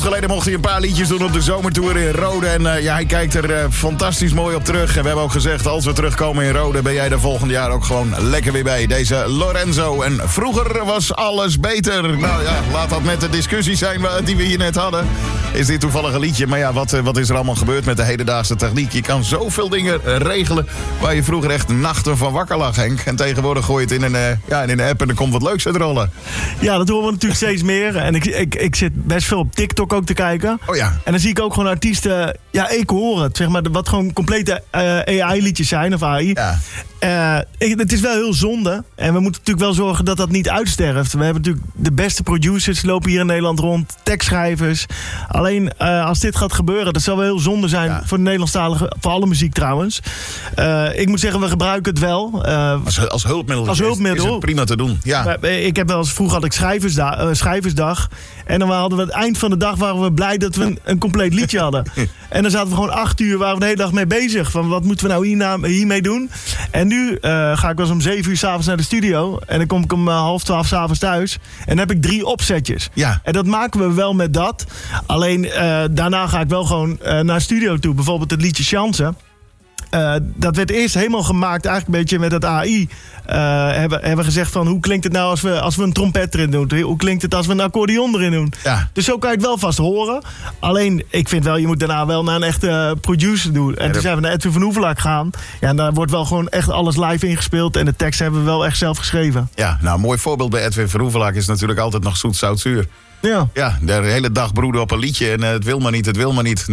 geleden mocht hij een paar liedjes doen op de zomertour in Rode. En hij kijkt er fantastisch mooi op terug. En we hebben ook gezegd, als we terugkomen in Rode, ben jij er volgend jaar ook gewoon lekker weer bij. Deze Lorenzo. En vroeger was alles beter. Nou ja, laat dat met de discussie zijn die we hier net hadden. Is dit toevallig een liedje? Maar ja, wat is er allemaal gebeurd met de hedendaagse techniek? Je kan zoveel dingen regelen waar je vroeger echt nachten van wakker lag, Henk. En tegenwoordig gooi je het in een app en er komt wat leuks uit rollen. Ja, dat horen we natuurlijk steeds meer. En ik zit best veel op TikTok ook te kijken. Oh ja. En dan zie ik ook gewoon artiesten... Ja, ik hoor het. Zeg maar, wat gewoon complete AI-liedjes zijn, of AI. Ja. Het is wel heel zonde. En we moeten natuurlijk wel zorgen dat dat niet uitsterft. We hebben natuurlijk de beste producers lopen hier in Nederland rond. Tekstschrijvers. Alleen als dit gaat gebeuren, dat zal wel heel zonde zijn voor de Nederlandstalige, voor alle muziek trouwens. Ik moet zeggen, we gebruiken het wel. Als hulpmiddel. Als hulpmiddel. Is het prima te doen. Ja. Ik heb wel eens, vroeger had ik schrijversdag. En dan hadden we het eind van de dag waren we blij dat we een compleet liedje hadden. En dan zaten we gewoon 8 uur, waren we de hele dag mee bezig. Van wat moeten we nou hiermee doen? En nu ga ik wel eens om 7 uur 's avonds naar de studio. En dan kom ik om 11:30 's avonds thuis. En dan heb ik 3 opzetjes. Ja. En dat maken we wel met dat. Alleen daarna ga ik wel gewoon naar de studio toe. Bijvoorbeeld het liedje Chance. Dat werd eerst helemaal gemaakt, eigenlijk een beetje met het AI. Hebben gezegd van hoe klinkt het nou als we een trompet erin doen? Hoe klinkt het als we een accordeon erin doen? Ja. Dus zo kan je het wel vast horen. Alleen, ik vind wel, je moet daarna wel naar een echte producer doen. En toen zijn we naar Edwin van Hoevelaak gegaan. Ja, en daar wordt wel gewoon echt alles live ingespeeld. En de tekst hebben we wel echt zelf geschreven. Ja, nou, een mooi voorbeeld bij Edwin van Hoevelaak is natuurlijk altijd nog zoet, zout, zuur. Ja. Ja, de hele dag broeden op een liedje en het wil maar niet.